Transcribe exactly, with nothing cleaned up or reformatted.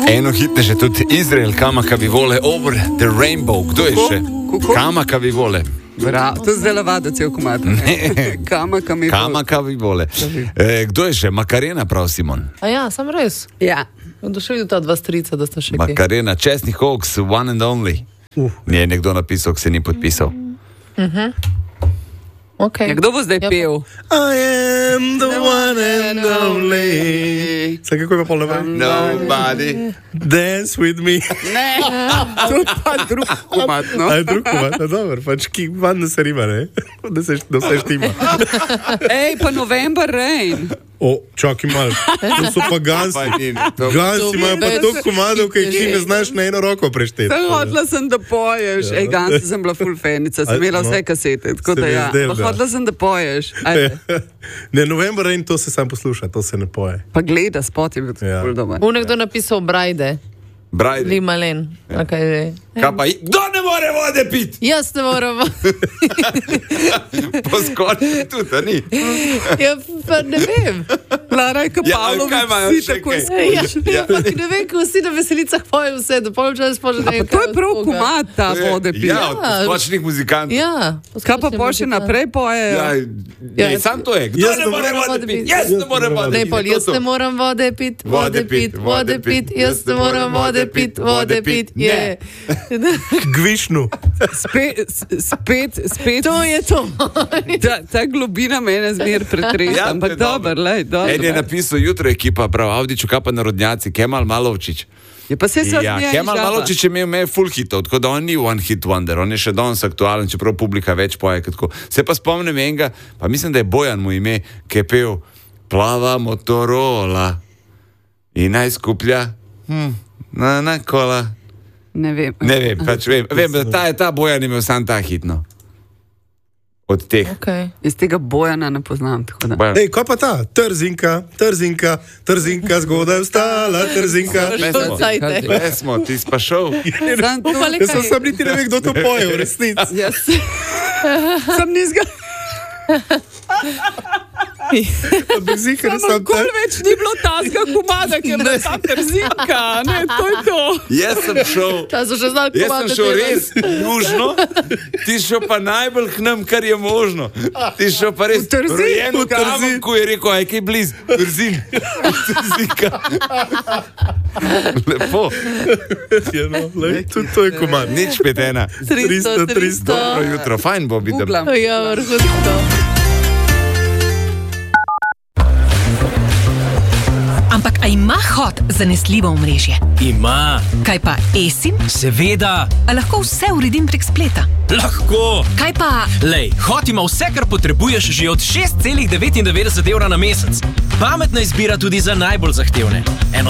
Eno hitnejše tudi Izrael, Kamaka Vivole, Over the Rainbow. Kdo je še? Kamaka Vivole. Bravo, to je zdaj lavada cel komad. Kamaka Vivole. Kamaka Vivole. E, kdo je še? Makarena, prav Simon. A ja, sam res. Ja. Došli do ta dva strica, da sta še kaj. Makarena, Čestni Hawks, One and Only. Uh. Je nekdo napisal, ki se ni podpisal. Uh-huh. Okay. Ja, kdo bo zdaj ja, pel? I am the one and only. Saj kako je pa pol naprej? Nobody dance with me. Ne, to je pa drug komad, no. A je drug komad, a dobro, pač ki van da se rima, ne? Da se, da se štima. Ej, pa November Rain. O, čakaj malo, to so pa gansi. Gansi imajo pa toliko komadov, ki jih ne znaš na eno roko prešteti. Sem hodila sem, da poješ. Ej, gansi sem bila full fenica, sem imela vse kasete, tako da ja. Hodila sem, da poješ. Ne, November Rain, to se sam posluša, to se ne poje. Pa gleda, spot je bil ful dober. U nekdo napisal Brajde. Brajde. Limalen. Okay, kaj pa, kdo ne more vode pit? Jaz ne moram vode pit. Poskoči tudi, a ni? Ja, pa ne vem. Lara je Ja, Kapalović, kaj imajo vsi še tako kaj? izkuši. Ja, pa ti ne vem, ko vsi na veselicah pojejo vse, da pojem čas pože ne vem. To je prav komad ta vode pit. Ja, od poskočnih muzikantov. Ja. Kaj pa pol še naprej pojejo? Ja, Ja. ne, sam to je. Kdo ne more vode pit? Jaz ne morem vode Ne, pit. pol, jaz ne moram vode pit, vode pit, vode pit, jaz ne moram vode pit, vode pit, je. Gvišnu. Spet, spet, spet. To je to. Ta, ta globina mene zmer pretresa, Ja, to ampak je dober, lej, dober. En je napisal jutro ekipa, prav, Avdiću kapa narodnjaci, Kemal Malovčić. Je pa se se Ja, Kemal Malovčić je imel, imel full hitov, tako da on ni one hit wonder, on je še danes aktualen, čeprav publika več poje. Tako. Se pa spomnim enega, pa mislim, da je Bojan mu ime, ki je pel Plava Motorola in najskuplja hm, na, na kola. Ne vem. Ne vem, pač vem, vem da ta, ta Bojan imel sam ta hitno. Od teh. Okay. Iz tega Bojana ne poznam, tako da. Bojan. Ej, kaj pa ta? Trzinka, trzinka, trzinka, zgodaj vstala, trzinka. Pesmo, Cajte. pesmo, ti si pa šel. Sam to, Jaz sem sam niti ne vem, kdo to poje, v resnici. jaz sem nizga. Ampak zihar Samo sem kol ta. več ni bilo taska komada, ki je bila ta trzinka, ne, to je to. Jaz sem šel. Ta so še znali Jaz sem šel res južno, ti si šel pa najbolj k nam, kar je možno. Ti si šel pa res V Trzin, rojen v v Trzin. Kamenku, je rekel, aj kaj bliz, Trzin. Trzinka. Lepo. Ja, no, lej, tudi to je komad. Nič pet ena. tristo, tristo, tristo. Dobro jutro, fajn bo videti. Googlam. Ja, vrhunsko. Ampak a ima Hot zanesljivo omrežje? Ima, Kaj pa eSIM? seveda, A lahko vse uredim prek spleta? lahko. Kaj pa... Lej, Hot ima vse, kar potrebuješ že od šest celih devetindevetdeset evra na mesec. Pametna izbira tudi za najbolj zahtevne. Eno